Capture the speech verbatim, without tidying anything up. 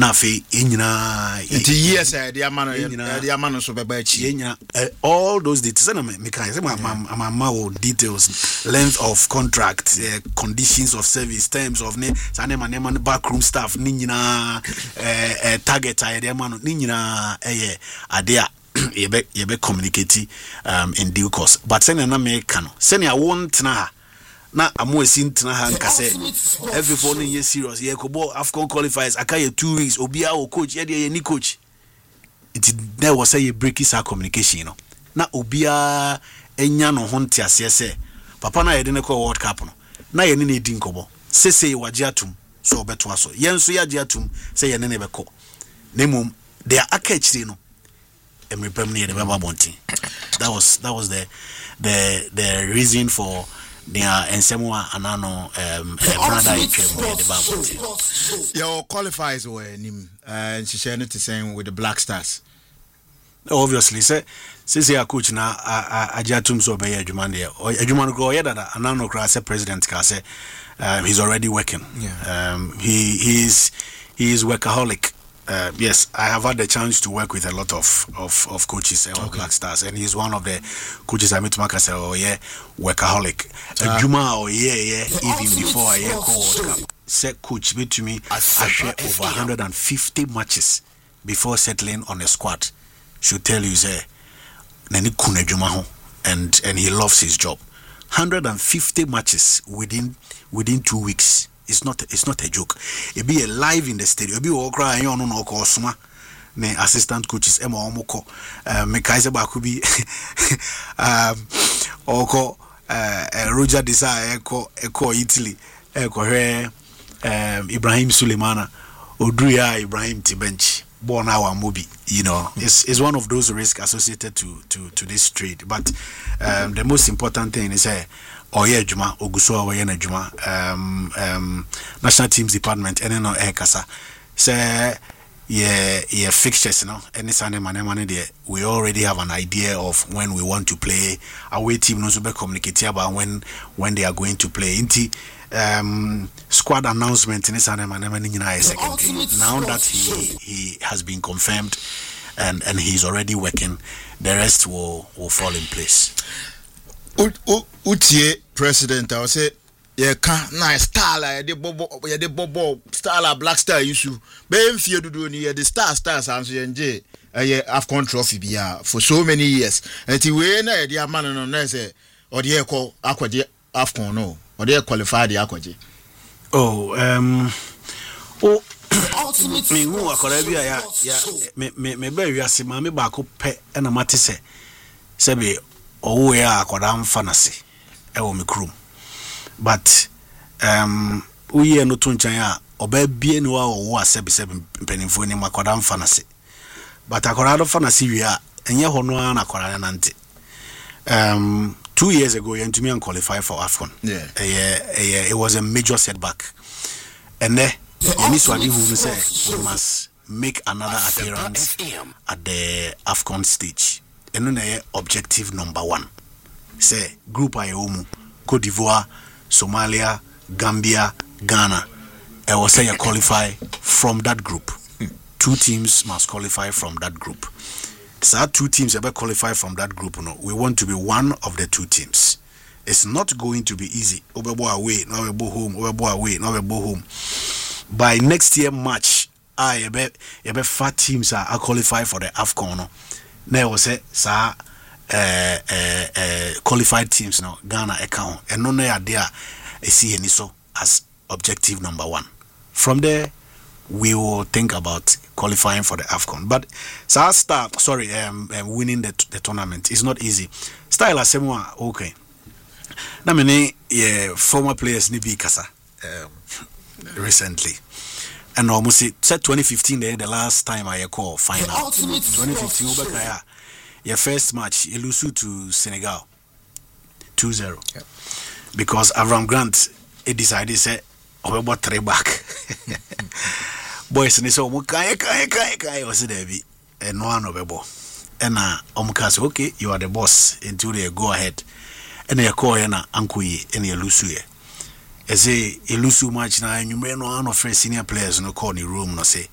na fe enyina it yes eh the amano the amano so beba chi enyina all those details na me can say my my my details, length of contract, uh, conditions of service, terms of ne sane ma ne backroom staff ni nyina eh target ayede ma no ni nyina eh ade a yebe yebe communicate um in due course. But sene na me ka no sene a won tena na amo esi ntena ha nka se every for no ye serious ye ko bo Afcon qualifiers aka ye two weeks obi a o coach ye de ye ni coach it there was a breaking sa communication you know na obi a enya no ho nte ase se papa na ye de ne ko World Cup no na ye ne ne di nkobo sese waje atum so obeto aso ye nso ya je atum se ye ne ne beko na mum they are akachire no emrepem ne de baba bonti. That was that was the the the reason for their ensemwa anano um brother ipem de baba bonti. Your qualifiers were nim and she shared it the same with the Black Stars. Obviously say since your coach na ajatum so be adwuma de adwuma go ye dada anano kra say president ka say um, he's already working. Yeah. Um he he's he is workaholic. Uh, yes, I have had the chance to work with a lot of of, of coaches uh, okay. Black Stars, and he's one of the coaches I met. Maka say, oh yeah, workaholic. Uh, Juma, oh yeah, yeah. Even before I hear World Cup, said coach me to me, I share over one hundred fifty matches before settling on a squad. Should tell you say, nani kuna Juma ho, and and he loves his job. one hundred fifty matches within within two weeks. It's not it's not a joke. It be a live in the stadium. It be all cry on no ko suma. Ne assistant coaches Emma Omoko, uh Mekaise Bakubi um oko uh Roger Desire eko eko Italy eko he um Ibrahim Sulemana Odria Ibrahim Tibench born our movie, you know. It's it's one of those risks associated to to to this trade. But um the most important thing is uh, Oye Juma, Oguso Oye na Juma, um, um, National Teams Department, and no Ekasa. Say, yeah, yeah, fixtures, you know, any Sunday, man, man, there. We already have an idea of when we want to play. Our team knows to communicate about when when they are going to play. Inti, um, squad announcement in Sunday, man, man, in secondary. Now that he he has been confirmed, and and he's already working, the rest will will fall in place. Utie president I say ye ka na star la ye de bobo ye de bobo star la Black Star issue be mfie dudu ni ye de star stars anso ye nje ye Afcon trophy bia for so many years enti we na ye de amano no na say ode ye ko akwade Afcon no ode ye qualify de akwaje oh um oh me hu akora bia ya ya me me me ba wiase ma me ba ko pe na mate se se be owo ya akwada mfanase e wo me krum but um uye no to nchan ya oba bie ni wa owo asebi sebi mpanimfo ni makwada mfanase but akwada do fanase wi a enye ho no na akwada na nte um two years ago you ntumi qualify for Afcon. Yeah. Uh, uh, it was a major setback and then any swadi who say we must make another appearance at the Afcon stage. And then objective number one. Say group Ayomu, Cote d'Ivoire, Somalia, Gambia, Ghana. I will say you qualify from that group. Two teams must qualify from that group. So two teams ever qualify from that group. No, we want to be one of the two teams. It's not going to be easy. Obebo away, no Obebo home, Obebo away, no Obebo home. By next year March, I bet ebe five teams are qualify for the Afcon. No? Now we say sa uh, uh, uh, qualified teams no Ghana account and no na there see any so as objective number one. From there we will think about qualifying for the Afcon. But sa start sorry um, um winning the the tournament is not easy. Style asemwa okay. Na many yeah, former players ni bi kasa um, recently. And almost said twenty fifteen there the last time I call final. twenty fifteen Ubekaya. Your first match you lose to Senegal two zero. Yep. Because Avram Grant he decided say Obebo three back. Boys and they say kai kai kai kai was there be and no one Obebo. And uh Omuka say okay, you are the boss until they go ahead. And they call na Ankuyi and you lose here. Eze elusu match na enyume no one of senior players no call the room no say